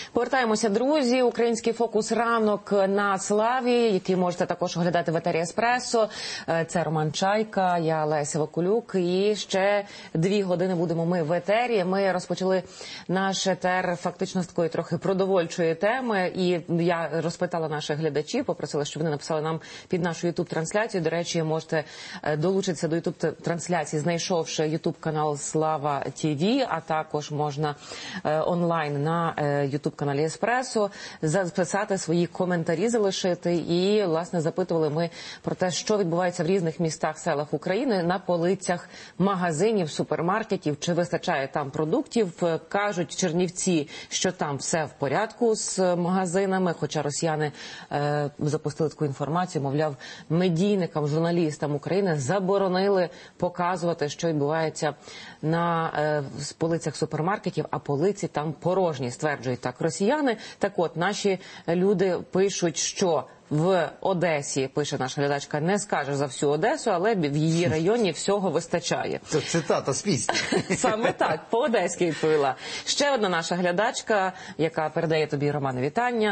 Повертаємося, друзі. Український фокус «Ранок на славі», який можете також оглядати в етері «Еспресо». Це Роман Чайка, я Леся Вакулюк. І ще 2 години будемо ми в етері. Ми розпочали наш етер фактично з такої трохи продовольчої теми. І я розпитала наших глядачів, попросила, щоб вони написали нам під нашу ютуб-трансляцію. До речі, можете долучитися до ютуб-трансляції, знайшовши ютуб-канал «Слава ТВ», а також можна онлайн на ютуб-каналі «Еспресо», записати свої коментарі, залишити. І, власне, запитували ми про те, що відбувається в різних містах, селах України на полицях магазинів, супермаркетів, чи вистачає там продуктів. Кажуть чернівці, що там все в порядку з магазинами, хоча росіяни запустили таку інформацію, мовляв, медійникам, журналістам України заборонили показувати, що відбувається на полицях супермаркетів, а полиці там порожні, стверджують так росіяни. Так от, наші люди пишуть, що в Одесі, пише наша глядачка, не скаже за всю Одесу, але в її районі всього вистачає. Це цитата з пісні. Саме так, по-одеськи відповіла. Ще одна наша глядачка, яка передає тобі, Романе, вітання,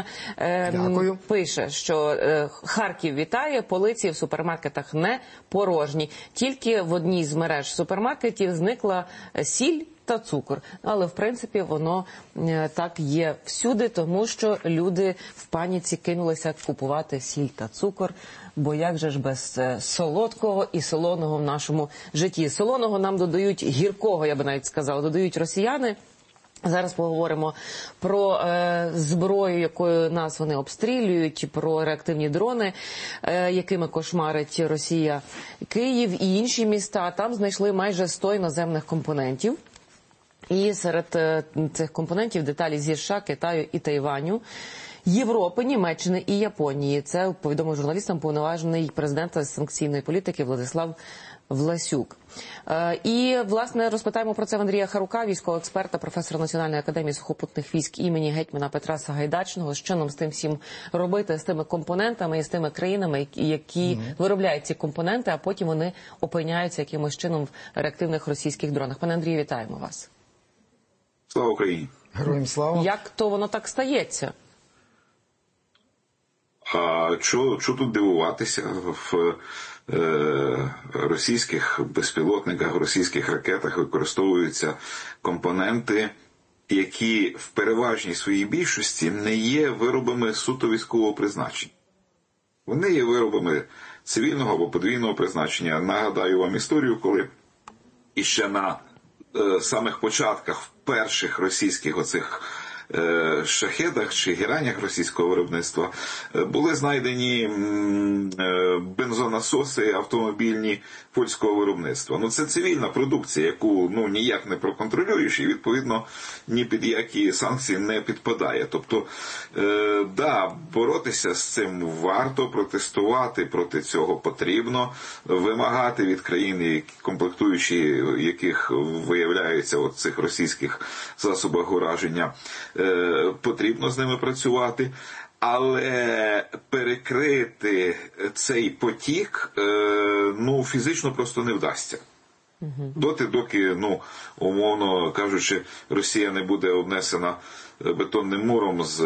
пише, що Харків вітає, полиці в супермаркетах не порожні. Тільки в одній з мереж супермаркетів зникла сіль та цукор. Але, в принципі, воно так є всюди, тому що люди в паніці кинулися купувати сіль та цукор, бо як же ж без солодкого і солоного в нашому житті. Солоного нам додають, гіркого, я би навіть сказала, додають росіяни. Зараз поговоримо про зброю, якою нас вони обстрілюють, про реактивні дрони, якими кошмарить Росія Київ і інші міста. Там знайшли майже 100 іноземних компонентів. І серед цих компонентів деталі зі США, Китаю і Тайваню, Європи, Німеччини і Японії. Це повідомив журналістам повноважений президента з санкційної політики Владислав Власюк. І, власне, розпитаємо про це в Андрія Харука, військового експерта, професора Національної академії сухопутних військ імені гетьмана Петра Сагайдачного. Що нам з тим всім робити, з тими компонентами і з тими країнами, які виробляють ці компоненти, а потім вони опиняються якимось чином в реактивних російських дронах. Пане Андрію, вітаємо вас. Слава Україні! Героям слава! Як то воно так стається? А що тут дивуватися? В російських безпілотниках, в російських ракетах використовуються компоненти, які в переважній своїй більшості не є виробами суто військового призначення. Вони є виробами цивільного або подвійного призначення. Нагадаю вам історію, коли іще на самих початках, в перших російських оцих шахедах чи геранях російського виробництва були знайдені бензонасоси автомобільні польського виробництва. Це цивільна продукція, яку ніяк не проконтролюєш і, відповідно, ні під які санкції не підпадає. Тобто, боротися з цим варто, протестувати проти цього потрібно, вимагати від країн, комплектуючі яких виявляються в цих російських засобах ураження, потрібно з ними працювати, але перекрити цей потік фізично просто не вдасться. Доки, умовно кажучи, Росія не буде обнесена бетонним муром з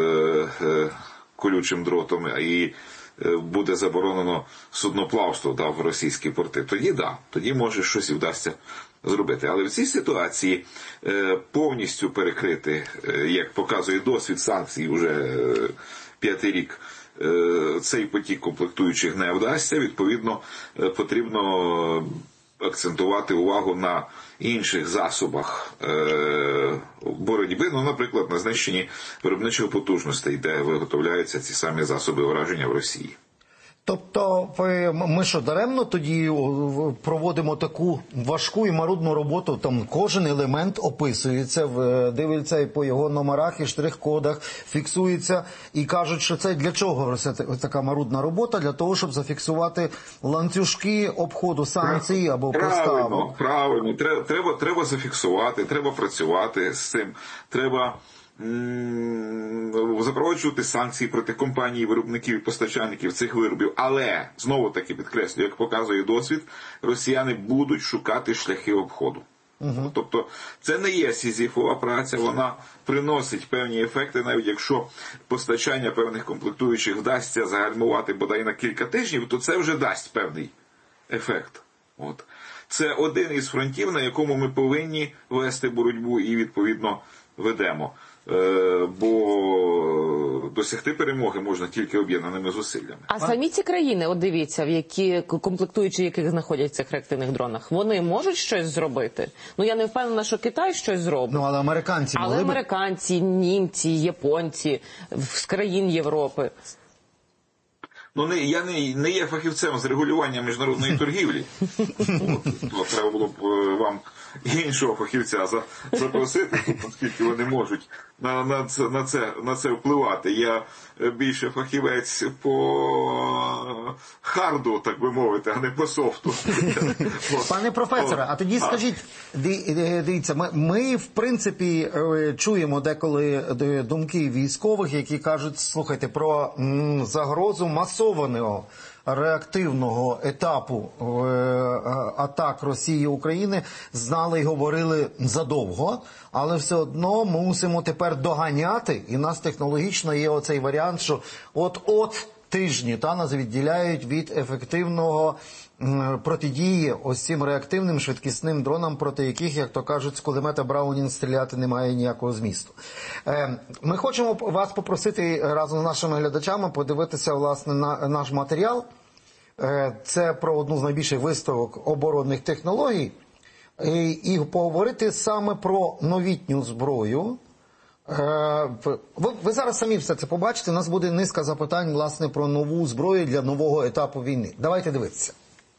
колючим дротом і буде заборонено судноплавство в російські порти, тоді може щось і вдасться зробити. Але в цій ситуації повністю перекрити, як показує досвід санкцій уже 5-й рік, цей потік комплектуючих не вдасться. Відповідно, потрібно акцентувати увагу на інших засобах боротьби, наприклад, на знищенні виробничих потужностей, де виготовляються ці самі засоби ураження в Росії. Тобто ми що, даремно тоді проводимо таку важку і марудну роботу, там кожен елемент описується, дивиться і по його номерах і штрих-кодах, фіксується, і кажуть, що це для чого така марудна робота? Для того, щоб зафіксувати ланцюжки обходу санкцій або поставок. Правильно. Треба зафіксувати, треба працювати з цим, треба запроваджувати санкції проти компаній, виробників і постачальників цих виробів. Але, знову-таки підкреслюю, як показує досвід, росіяни будуть шукати шляхи обходу. Тобто це не є сізіфова праця, вона приносить певні ефекти, навіть якщо постачання певних комплектуючих вдасться загальмувати бодай на кілька тижнів, то це вже дасть певний ефект. Це один із фронтів, на якому ми повинні вести боротьбу і, відповідно, ведемо. Бо досягти перемоги можна тільки об'єднаними зусиллями. А самі ці країни, от дивіться, в які комплектуючі яких знаходяться в цих реактивних дронах, вони можуть щось зробити? Я не впевнена, що Китай щось зробить. Але американці могли б? Але американці, німці, японці з країн Європи. Я не є фахівцем з регулювання міжнародної торгівлі. Треба було б вам іншого фахівця запросити, оскільки вони можуть на це впливати. Я більше фахівець по харду, так би мовити, а не по софту. Пане професоре, а тоді скажіть, дивіться, ми в принципі чуємо деколи думки військових, які кажуть, слухайте, про загрозу масованого реактивного етапу атак Росії і України знали і говорили задовго, але все одно мусимо тепер доганяти, і в нас технологічно є оцей варіант, що от тижні нас відділяють від ефективного протидії ось цим реактивним швидкісним дронам, проти яких, як то кажуть, з кулемета Браунінг стріляти немає ніякого змісту. Ми хочемо вас попросити разом з нашими глядачами подивитися, власне, на наш матеріал. Це про одну з найбільших виставок оборонних технологій. І поговорити саме про новітню зброю. Ви зараз самі все це побачите. У нас буде низка запитань, власне, про нову зброю для нового етапу війни. Давайте дивитися.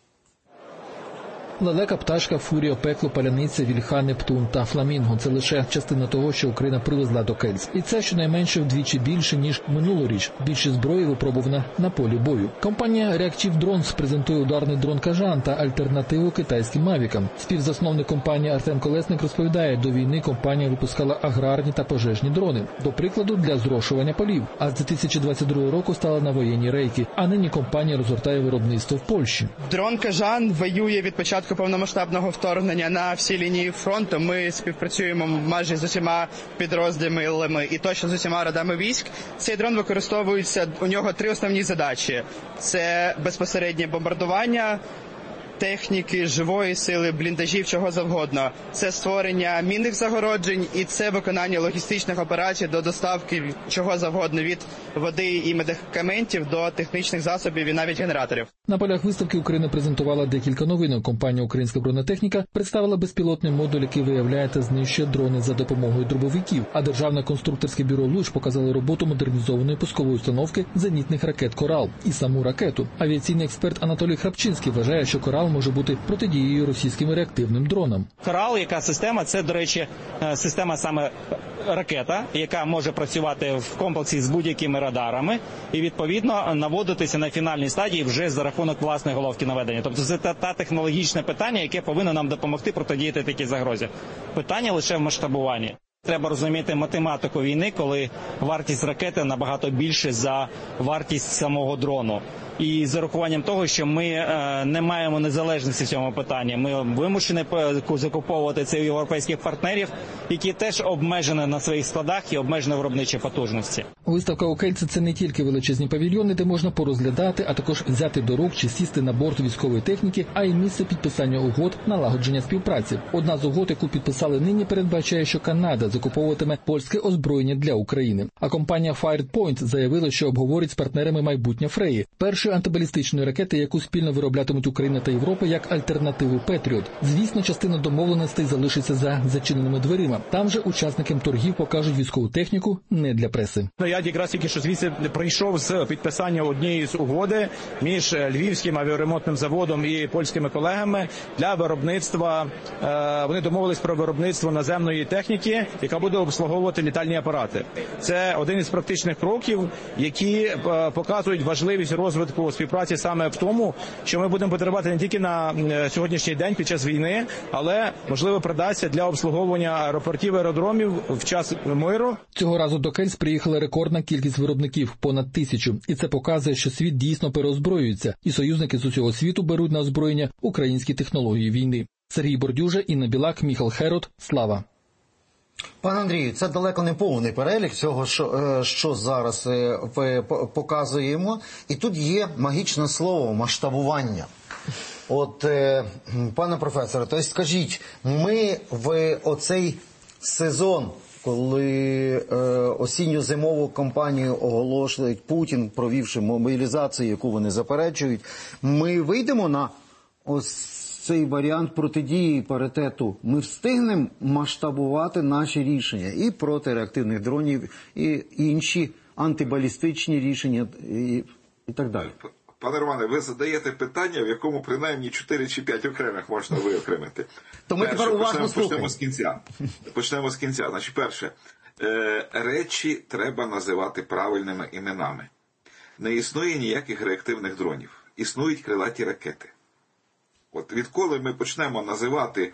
Лелека, пташка, фурія, пекло, паляниця, вільха, Нептун та фламінго – це лише частина того, що Україна привезла до Кельц. І це щонайменше вдвічі більше, ніж минулоріч. Більше зброї випробувана на полі бою. Компанія Reactive Drones презентує ударний дрон «Кажан» та альтернативу китайським «Мавікам». Співзасновник компанії Артем Колесник розповідає, до війни компанія випускала аграрні та пожежні дрони. До прикладу, для зрошування полів. А з 2022 року стала на воєнні рейки. А нині компанія розгортає виробництво в Польщі. Дрон «Кажан» воює від початку повномасштабного вторгнення на всій лінії фронту. Ми співпрацюємо майже з усіма підрозділами і точно з усіма родами військ. Цей дрон використовується, у нього 3 основні задачі. Це безпосереднє бомбардування техніки, живої сили, бліндажів, чого завгодно. Це створення мінних загороджень і це виконання логістичних операцій до доставки чого завгодно від води і медикаментів до технічних засобів і навіть генераторів. На полях виставки Україна презентувала декілька новинок. Компанія «Українська бронетехніка» представила безпілотний модуль, який виявляє та знищує дрони за допомогою дробовиків. А Державне конструкторське бюро «Луч» показало роботу модернізованої пускової установки зенітних ракет «Корал» і саму ракету. Авіаційний експерт Анатолій Храпчинський вважає, що «Корал» може бути протидією російським реактивним дронам. «Корал», яка система, це, до речі, система саме ракета, яка може працювати в комплексі з будь-якими радарами і, відповідно, наводитися на фінальній стадії вже за рахунок власної головки наведення. Тобто це та технологічне питання, яке повинно нам допомогти протидіяти такій загрозі. Питання лише в масштабуванні. Треба розуміти математику війни, коли вартість ракети набагато більше за вартість самого дрону. І з урахуванням того, що ми не маємо незалежності в цьому питанні, ми вимушені закуповувати це у європейських партнерів, які теж обмежені на своїх складах і обмежені виробничі потужності. Виставка у Кельці – це не тільки величезні павільйони, де можна порозглядати, а також взяти до рук чи сісти на борт військової техніки, а й місце підписання угод, налагодження співпраці. Одна з угод, яку підписали нині, передбачає, що Канада закуповуватиме польське озброєння для України. А компанія Firepoint заявила, що обговорить з партнерами майбутнє Фреї – першої антибалістичної ракети, яку спільно вироблятимуть Україна та Європа як альтернативу Петріот. Звісно, частина домовленостей залишиться за зачиненими дверима. Там же учасникам торгів покажуть військову техніку не для преси. Я якраз тільки що звідси прийшов з підписання однієї з угоди між Львівським авіаремонтним заводом і польськими колегами для виробництва. Вони домовились про виробництво наземної техніки, яка буде обслуговувати літальні апарати. Це один із практичних кроків, які показують важливість розвитку співпраці саме в тому, що ми будемо потребувати не тільки на сьогоднішній день під час війни, але, можливо, придасться для обслуговування аеропортів, аеродромів в час миру. Цього разу до Кельц приїхала рекордна кількість виробників – понад 1000. І це показує, що світ дійсно переозброюється. І союзники з усього світу беруть на озброєння українські технології війни. Сергій Бордюжа, Інна Білак, Міхал Херод. Слава. Пане Андрію, це далеко не повний перелік всього, що зараз показуємо. І тут є магічне слово – масштабування. От, пане професоре, то скажіть, ми в оцей сезон, коли осінньо-зимову кампанію оголошують Путін, провівши мобілізацію, яку вони заперечують, ми вийдемо на ось цей варіант протидії паритету? Ми встигнемо масштабувати наші рішення і проти реактивних дронів, і інші антибалістичні рішення, і так далі? Пане Романе, ви задаєте питання, в якому принаймні 4 чи 5 окремих можна виокремити. То ми тепер уважно слухаємо. Почнемо з кінця. Значить, перше, речі треба називати правильними іменами. Не існує ніяких реактивних дронів. Існують крилаті ракети. От відколи ми почнемо називати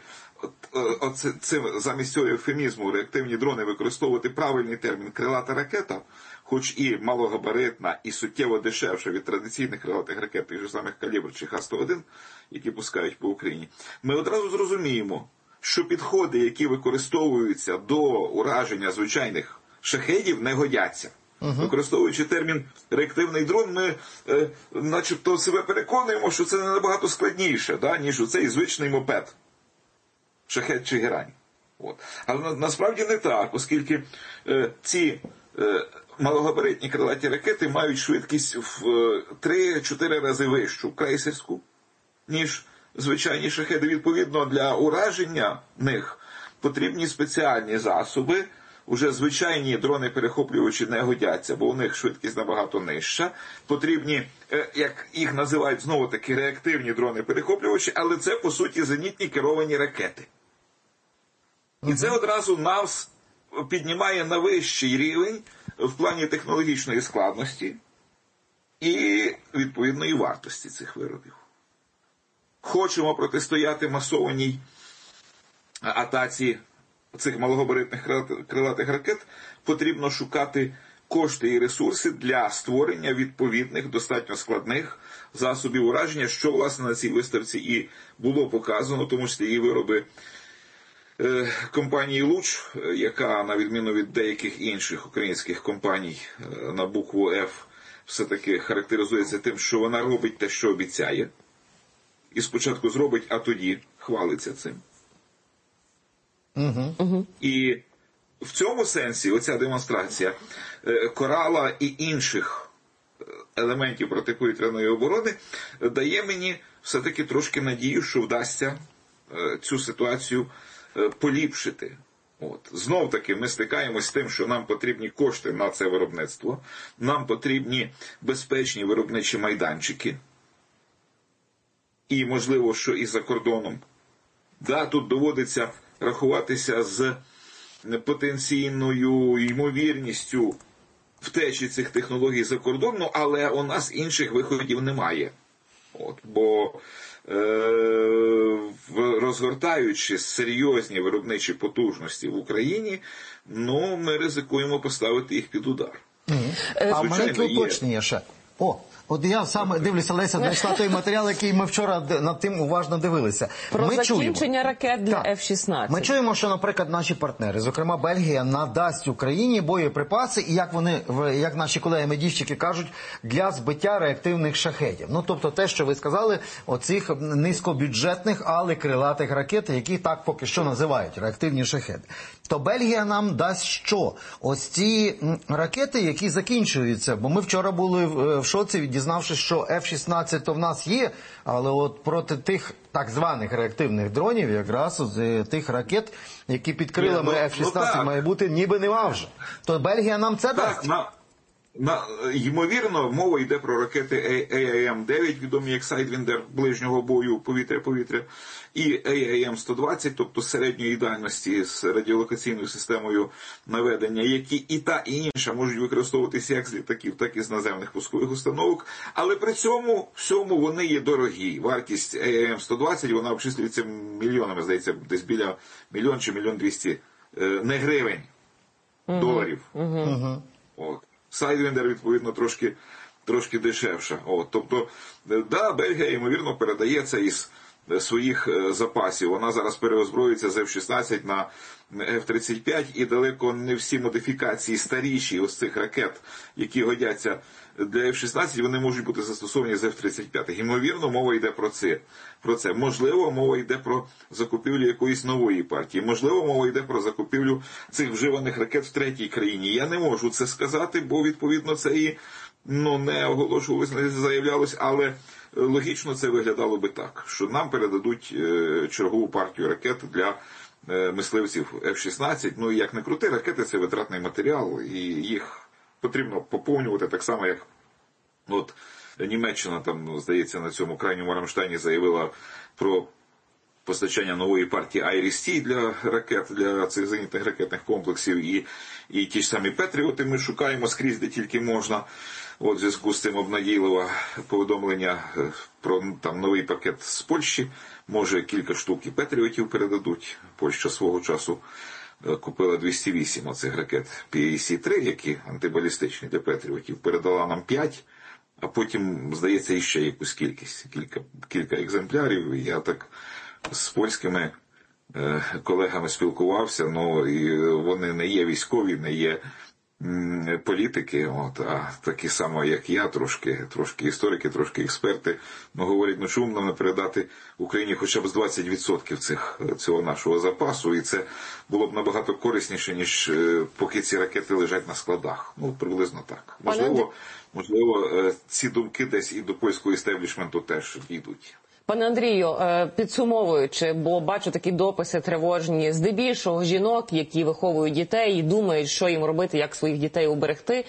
цим, замість цього ефемізму реактивні дрони використовувати правильний термін крилата ракета, хоч і малогабаритна, і суттєво дешевша від традиційних крилатих ракет, тих же самих «Калібр» чи Х-101, які пускають по Україні, ми одразу зрозуміємо, що підходи, які використовуються до ураження звичайних шахедів, не годяться. Використовуючи термін «реактивний дрон», ми начебто себе переконуємо, що це не набагато складніше, ніж оцей звичний мопед, шахед чи герань. От. Але насправді не так, оскільки ці малогабаритні крилаті ракети мають швидкість в 3-4 рази вищу, крейсерську, ніж звичайні шахеди. Відповідно, для ураження них потрібні спеціальні засоби. Уже звичайні дрони-перехоплювачі не годяться, бо у них швидкість набагато нижча. Потрібні, як їх називають знову-таки, реактивні дрони-перехоплювачі, але це, по суті, зенітні керовані ракети. І це одразу нас піднімає на вищий рівень в плані технологічної складності і відповідної вартості цих виробів. Хочемо протистояти масованій атаці цих малогабаритних крилатих ракет, потрібно шукати кошти і ресурси для створення відповідних, достатньо складних засобів ураження, що, власне, на цій виставці і було показано, тому що і вироби компанії «Луч», яка, на відміну від деяких інших українських компаній на букву «Ф», все-таки характеризується тим, що вона робить те, що обіцяє. І спочатку зробить, а тоді хвалиться цим. І в цьому сенсі оця демонстрація «Корала» і інших елементів протиповітряної оборони дає мені все-таки трошки надію, що вдасться цю ситуацію поліпшити. Знов-таки ми стикаємось з тим, що нам потрібні кошти на це виробництво, нам потрібні безпечні виробничі майданчики, і, можливо, що і за кордоном. Тут доводиться рахуватися з потенційною ймовірністю втечі цих технологій за кордон, але у нас інших виходів немає. Бо розгортаючи серйозні виробничі потужності в Україні, ми ризикуємо поставити їх під удар. А маленьке уточнення ще. От я саме дивлюся, Леся знайшла той матеріал, який ми вчора над тим уважно дивилися. Про закінчення ракет для F-16. Ми чуємо, що, наприклад, наші партнери, зокрема Бельгія, надасть Україні боєприпаси, і як наші колеги-медійщики кажуть, для збиття реактивних шахедів. Тобто те, що ви сказали, оцих низькобюджетних, але крилатих ракет, які так поки що називають реактивні шахеди. То Бельгія нам дасть що? Ось ці ракети, які закінчуються. Бо ми вчора були в шоці, дізнавшись, що F-16 то в нас є, але от проти тих так званих реактивних дронів, якраз тих ракет, які під крилами F-16 має бути, ніби нема вже. То Бельгія нам це дасть? Ймовірно, мова йде про ракети AIM-9, відомі як Sidewinder ближнього бою повітря-повітря, і AIM-120, тобто середньої дальності з радіолокаційною системою наведення, які і та, і інша можуть використовуватися як з літаків, так і з наземних пускових установок, але при цьому всьому вони є дорогі. Вартість AIM-120, вона обчислюється мільйонами, здається, десь біля мільйон чи мільйон 200, не гривень, доларів. Sidewinder, відповідно, трошки дешевша. Тобто, Бельгія, ймовірно, передає це із своїх запасів. Вона зараз переозброюється з F-16 на F-35, і далеко не всі модифікації старіші ось цих ракет, які годяться для F-16, вони можуть бути застосовані з F-35. Ймовірно, мова йде про це. Можливо, мова йде про закупівлю якоїсь нової партії. Можливо, мова йде про закупівлю цих вживаних ракет в третій країні. Я не можу це сказати, бо, відповідно, це і не оголошувалось, не заявлялось, але логічно це виглядало би так, що нам передадуть чергову партію ракет для мисливців F-16. Ну, як не крути, ракети – це витратний матеріал, і їх потрібно поповнювати так само, як от Німеччина, там, здається, на цьому крайньому Рамштайні заявила про постачання нової партії Айріс-Ті для ракет, для цих зенітних ракетних комплексів, і ті ж самі Петріоти ми шукаємо скрізь, де тільки можна. От в зв'язку з цим обнадійливе повідомлення про там новий пакет з Польщі. Може, кілька штук і Петріотів передадуть. Польща свого часу купила 208 оцих ракет PAC-3, які антибалістичні для Петріотів. Передала нам 5, а потім, здається, іще якусь кількість. Кілька екземплярів. Я так з польськими колегами спілкувався, і вони не є військові, не є політики, а такі само, як я, трошки історики, трошки експерти, говорять, чому нам не передати Україні хоча б з 20% цього нашого запасу, і це було б набагато корисніше, ніж поки ці ракети лежать на складах. Приблизно так. Можливо, ці думки десь і до польського істеблішменту теж дійдуть. Пане Андрію, підсумовуючи, бо бачу такі дописи тривожні, здебільшого жінок, які виховують дітей і думають, що їм робити, як своїх дітей уберегти.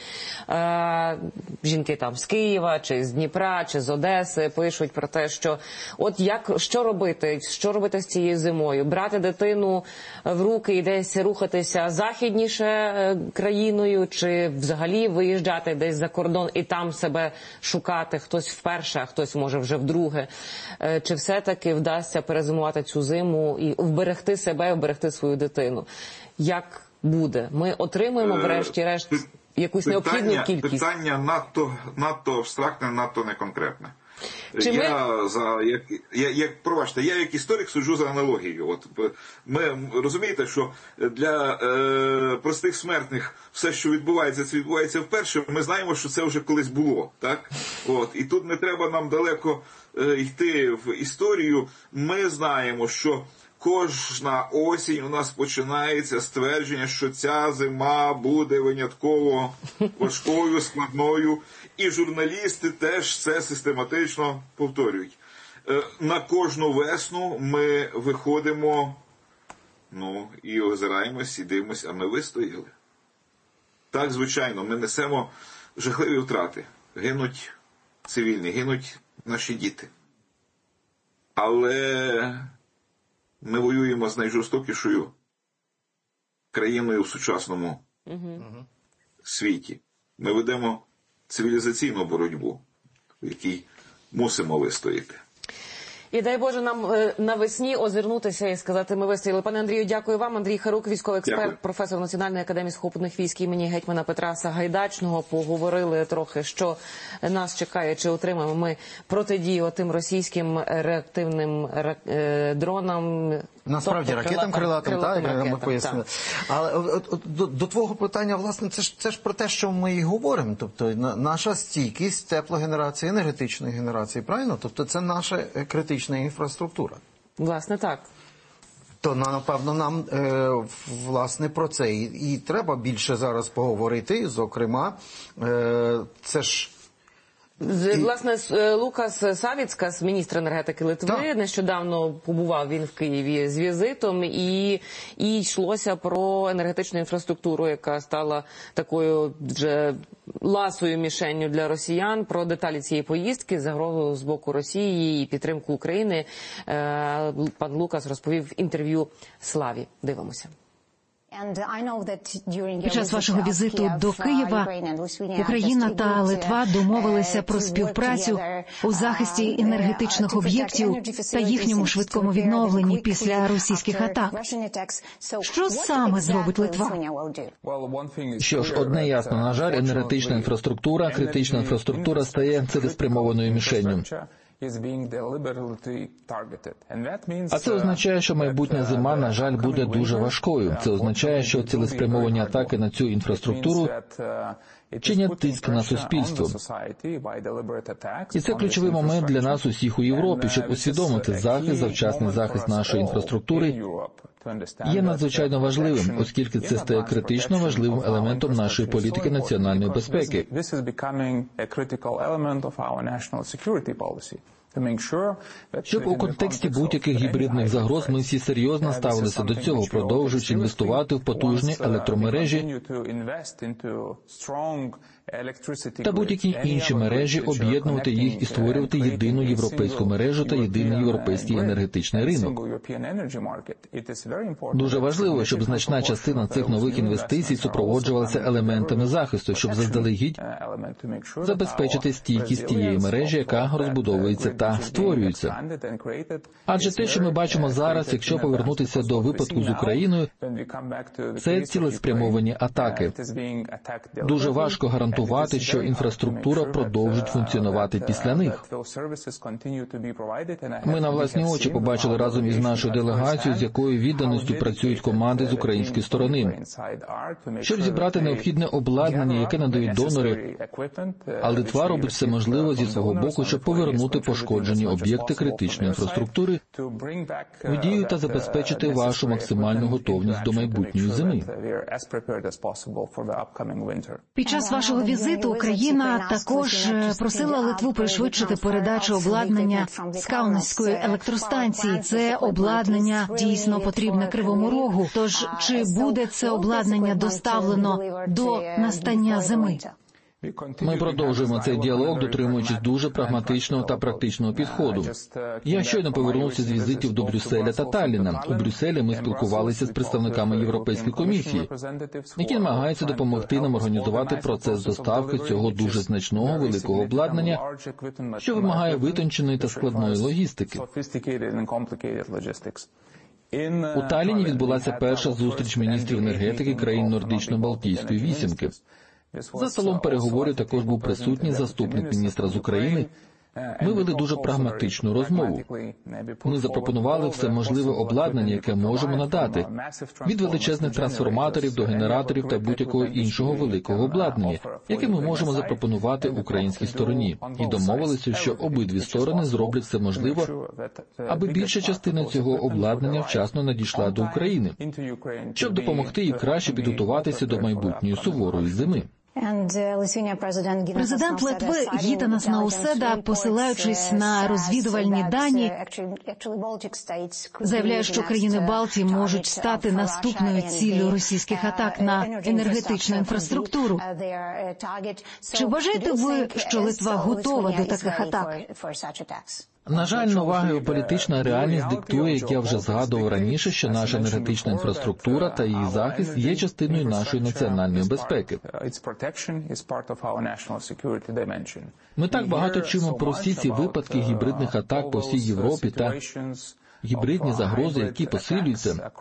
Жінки там з Києва, чи з Дніпра, чи з Одеси пишуть про те, що що робити з цією зимою? Брати дитину в руки і десь рухатися західніше країною, чи взагалі виїжджати десь за кордон і там себе шукати, хтось вперше, а хтось може вже вдруге. Чи все-таки вдасться перезимувати цю зиму і вберегти себе, вберегти свою дитину? Як буде? Ми отримуємо, врешті-решт, якусь необхідну кількість? Питання надто абстрактне, надто неконкретне. Пробачте, я як історик суджу за аналогією. Ми розумієте, що для простих смертних все, що відбувається, це відбувається вперше. Ми знаємо, що це вже колись було, так? І тут не треба нам далеко йти в історію. Ми знаємо, що кожна осінь у нас починається з твердження, що ця зима буде винятково важкою, складною. І журналісти теж це систематично повторюють. На кожну весну ми виходимо, і озираємось, і дивимося, а ми вистояли. Так, звичайно, ми несемо жахливі втрати. Гинуть цивільні, гинуть наші діти. Але ми воюємо з найжорстокішою країною в сучасному світі. Ми ведемо цивілізаційну боротьбу, в якій мусимо вистояти. І дай Боже нам навесні озирнутися і сказати, ми вистояли. Пане Андрію, дякую вам. Андрій Харук, військовий експерт, професор Національної академії сухопутних військ імені гетьмана Петра Сагайдачного. Поговорили трохи, що нас чекає, чи отримаємо ми протидію тим російським реактивним дронам. Насправді, ракетам крилатим, так, ми пояснили. Але до твого питання, власне, це ж про те, що ми і говоримо. Тобто, наша стійкість теплогенерації, енергетичної генерації, правильно? Тобто, це наша критична інфраструктура. Власне, так. То, напевно, нам, власне, про це і треба більше зараз поговорити. Зокрема, це ж... Власне, Лукас Савіцкас, міністр енергетики Литви, нещодавно побував він в Києві з візитом, і йшлося про енергетичну інфраструктуру, яка стала такою вже ласою мішенню для росіян. Про деталі цієї поїздки, загрозу з боку Росії і підтримку України пан Лукас розповів в інтерв'ю Славі. Дивимося. Під час вашого візиту до Києва Україна та Литва домовилися про співпрацю у захисті енергетичних об'єктів та їхньому швидкому відновленні після російських атак. Що саме зробить Литва? Що ж, одне ясно, на жаль, енергетична інфраструктура, критична інфраструктура стає цілеспрямованою мішенню. А це означає, що майбутня зима, на жаль, буде дуже важкою. Це означає, що цілеспрямовані атаки на цю інфраструктуру чинять тиск на суспільство. І це ключовий момент для нас усіх у Європі, щоб усвідомити завчасний захист нашої інфраструктури є надзвичайно важливим, оскільки це стає критично важливим елементом нашої політики національної безпеки. Щоб у контексті будь-яких гібридних загроз ми всі серйозно ставилися до цього, продовжуючи інвестувати в потужні електромережі та будь-які інші мережі, об'єднувати їх і створювати єдину європейську мережу та єдиний європейський енергетичний ринок. Дуже важливо, щоб значна частина цих нових інвестицій супроводжувалася елементами захисту, щоб заздалегідь забезпечити стійкість тієї мережі, яка розбудовується та створюється. Адже те, що ми бачимо зараз, якщо повернутися до випадку з Україною, це цілеспрямовані атаки. Дуже важко гарантувати, що інфраструктура продовжить функціонувати після них. Ми на власні очі побачили разом із нашою делегацією, з якою відданістю працюють команди з української сторони. Щоб зібрати необхідне обладнання, яке надають донори, а Литва робить все можливе зі свого боку, щоб повернути пошкоджені об'єкти критичної інфраструктури в дію та забезпечити вашу максимальну готовність до майбутньої зими. Під час вашого візиту Україна також просила Литву пришвидшити передачу обладнання з Каунасської електростанції. Це обладнання дійсно потрібне Кривому Рогу. Тож, чи буде це обладнання доставлено до настання зими? Ми продовжуємо цей діалог, дотримуючись дуже прагматичного та практичного підходу. Я щойно повернувся з візитів до Брюсселя та Талліна. У Брюсселі ми спілкувалися з представниками Європейської комісії, які намагаються допомогти нам організувати процес доставки цього дуже значного великого обладнання, що вимагає витонченої та складної логістики. У Талліні відбулася перша зустріч міністрів енергетики країн Нордично-Балтійської вісімки. За столом переговорів також був присутній заступник міністра з України. Ми вели дуже прагматичну розмову. Ми запропонували все можливе обладнання, яке можемо надати, від величезних трансформаторів до генераторів та будь-якого іншого великого обладнання, яке ми можемо запропонувати українській стороні. І домовилися, що обидві сторони зроблять все можливе, аби більша частина цього обладнання вчасно надійшла до України, щоб допомогти їй краще підготуватися до майбутньої суворої зими. Президент Литви Гітанас Науседа, посилаючись на розвідувальні дані, заявляє, що країни Балтії можуть стати наступною ціллю російських атак на енергетичну інфраструктуру. Чи вважаєте ви, що Литва готова до таких атак? На жаль, нова геополітична реальність диктує, як я вже згадував раніше, що наша енергетична інфраструктура та її захист є частиною нашої національної безпеки. Ми так багато чуємо про всі ці випадки гібридних атак по всій Європі та гібридні загрози, які посилюються.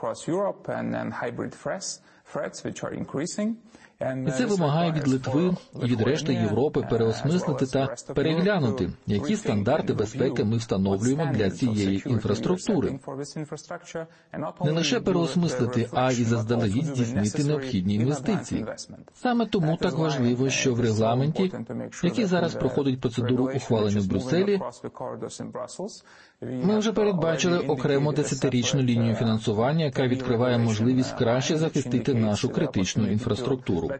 І це вимагає від Литви і від решти Європи переосмислити та переглянути, які стандарти безпеки ми встановлюємо для цієї інфраструктури. Не лише переосмислити, а й заздалегідь здійснити необхідні інвестиції. Саме тому так важливо, що в регламенті, який зараз проходить процедуру ухвалення в Брюсселі, ми вже передбачили окрему 10-річну лінію фінансування, яка відкриває можливість краще захистити нашу критичну інфраструктуру.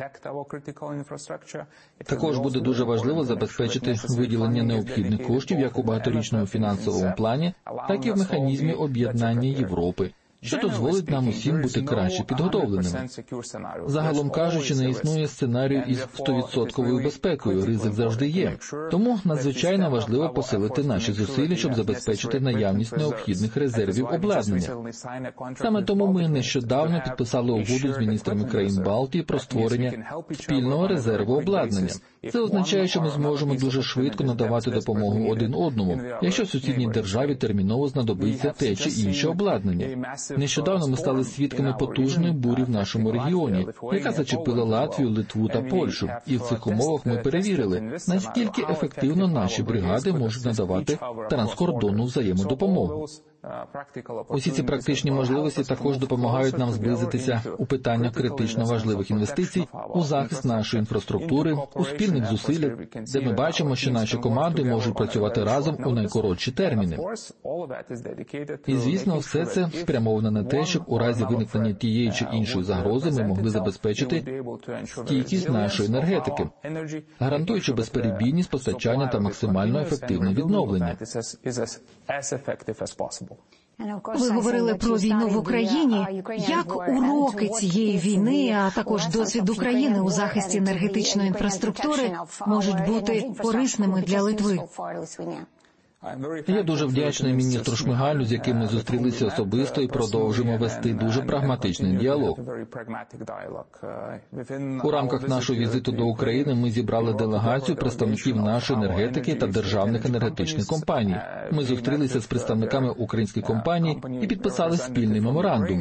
Також буде дуже важливо забезпечити виділення необхідних коштів як у багаторічному фінансовому плані, так і в механізмі об'єднання Європи, що дозволить нам усім бути краще підготовленими. Загалом кажучи, не існує сценарію із 100% безпекою, ризик завжди є. Тому надзвичайно важливо посилити наші зусилля, щоб забезпечити наявність необхідних резервів обладнання. Саме тому ми нещодавно підписали угоду з міністрами країн Балтії про створення спільного резерву обладнання. Це означає, що ми зможемо дуже швидко надавати допомогу один одному, якщо сусідній державі терміново знадобиться те чи інше обладнання. Нещодавно ми стали свідками потужної бурі в нашому регіоні, яка зачепила Латвію, Литву та Польщу. І в цих умовах ми перевірили, наскільки ефективно наші бригади можуть надавати транскордонну взаємодопомогу. Усі ці практичні можливості також допомагають нам зблизитися у питаннях критично важливих інвестицій у захист нашої інфраструктури, у спільних зусиллях, де ми бачимо, що наші команди можуть працювати разом у найкоротші терміни. І, звісно, все це спрямовано на те, щоб у разі виникнення тієї чи іншої загрози ми могли забезпечити стійкість нашої енергетики, гарантуючи безперебійність постачання та максимально ефективне відновлення. Ви говорили про війну в Україні. Як уроки цієї війни, а також досвід України у захисті енергетичної інфраструктури можуть бути корисними для Литви? Я дуже вдячний міністру Шмигалю, з яким ми зустрілися особисто і продовжимо вести дуже прагматичний діалог. У рамках нашого візиту до України ми зібрали делегацію представників нашої енергетики та державних енергетичних компаній. Ми зустрілися з представниками українських компаній і підписали спільний меморандум.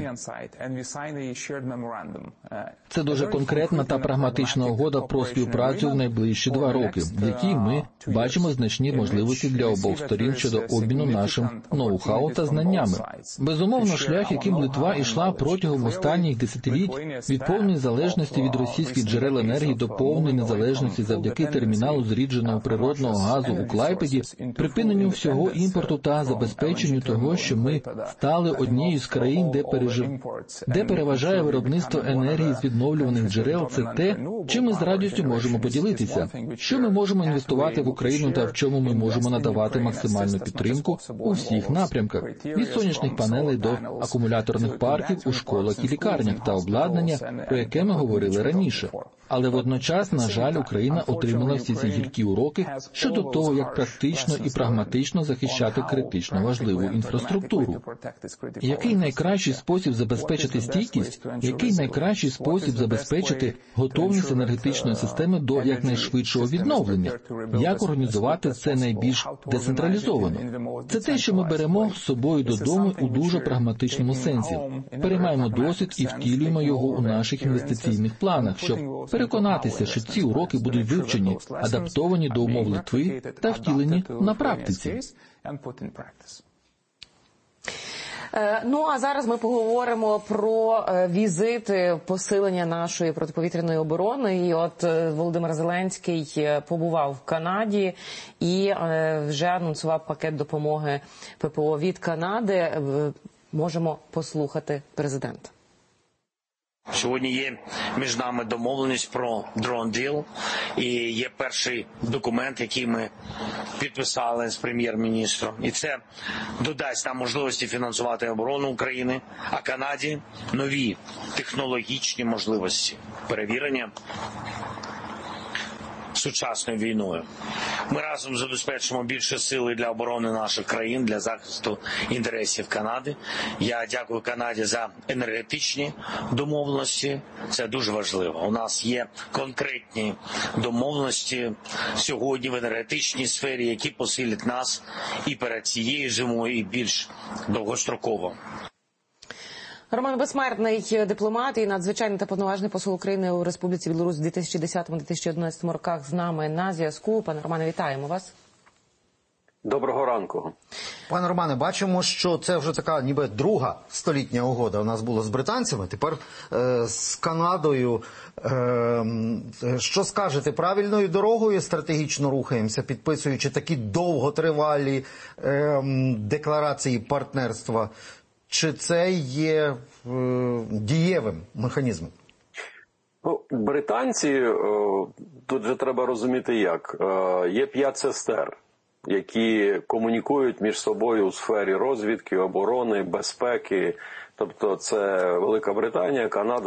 Це дуже конкретна та прагматична угода про співпрацю в найближчі 2 роки, в якій ми бачимо значні можливості для обох сторін щодо обміну нашим ноу-хау та знаннями. Безумовно, шлях, яким Литва йшла протягом останніх десятиліть, від повної залежності від російських джерел енергії до повної незалежності завдяки терміналу зрідженого природного газу у Клайпеді, припиненню всього імпорту та забезпеченню того, що ми стали однією з країн, де переважає виробництво енергії з відновлюваних джерел, це те, чим ми з радістю можемо поділитися. Що ми можемо інвестувати в Україну та в чому ми можемо надавати максимальну підтримку у всіх напрямках, від сонячних панелей до акумуляторних парків у школах і лікарнях та обладнання, про яке ми говорили раніше. Але водночас, на жаль, Україна отримала всі ці гіркі уроки щодо того, як практично і прагматично захищати критично важливу інфраструктуру. Який найкращий спосіб забезпечити стійкість, який найкращий спосіб забезпечити готовність енергетичної системи до якнайшвидшого відновлення, як організувати це найбільш децентралізовано. Це те, що ми беремо з собою додому у дуже прагматичному сенсі. Переймаємо досвід і втілюємо його у наших інвестиційних планах, щоб переконатися, що ці уроки будуть вивчені, адаптовані до умов Литви та втілені на практиці. Ну, а зараз ми поговоримо про візит посилення нашої протиповітряної оборони. І от Володимир Зеленський побував в Канаді і вже анонсував пакет допомоги ППО від Канади. Можемо послухати президента. Сьогодні є між нами домовленість про дрон-діл, і є перший документ, який ми підписали з прем'єр-міністром. І це додасть нам можливості фінансувати оборону України, а Канаді нові технологічні можливості перевірення сучасною війною. Ми разом забезпечимо більше сили для оборони наших країн, для захисту інтересів Канади. Я дякую Канаді за енергетичні домовленості. Це дуже важливо. У нас є конкретні домовленості сьогодні в енергетичній сфері, які посилять нас і перед цією зимою, і більш довгостроково. Роман Безсмертний, дипломат і надзвичайний та повноважний посол України у Республіці Білорусь у 2010-2011 роках з нами на зв'язку. Пане Романе, вітаємо вас. Доброго ранку. Пане Романе, бачимо, що це вже така ніби друга столітня угода у нас була з британцями, тепер з Канадою. Що скажете, правильною дорогою стратегічно рухаємося, підписуючи такі довготривалі декларації партнерства? Чи це є дієвим механізмом? Ну, британці, тут же треба розуміти як, є 5 сестер, які комунікують між собою у сфері розвідки, оборони, безпеки. Тобто це Велика Британія, Канада,